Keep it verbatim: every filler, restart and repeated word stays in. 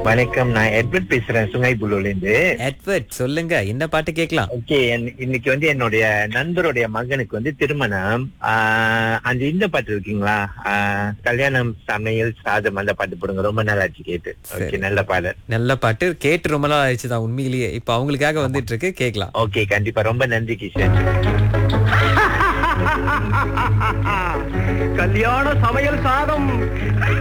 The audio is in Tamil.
வணக்கம், நான் எட்வர்ட் பேசுறேன் சுங்கை புலூர்ல இருந்து. எட்வர்ட், சொல்லுங்க, என்ன பாட்டு கேட்கலாம்? ஓகே, இன்னைக்கு வந்து என்னுடைய நண்பருடைய மகனுக்கு வந்து திருமணம். ஆஹ் அந்த இந்த பாட்டு இருக்கீங்களா, ஆஹ் கல்யாணம் சமையல் சாதம், அந்த பாட்டு போடுங்க. ரொம்ப நல்லா ஆச்சு கேட்டு. சரி. ஓகே, நல்ல பாடல். நல்ல பாட்டு கேட்டு ரொம்ப நாள் ஆயிடுச்சுதான் உண்மையிலேயே. இப்ப அவங்களுக்காக வந்துட்டு இருக்கு, கேட்கலாம். ஓகே, கண்டிப்பா. ரொம்ப நன்றி கிஷன். கல்யாண சமையல் சாதம்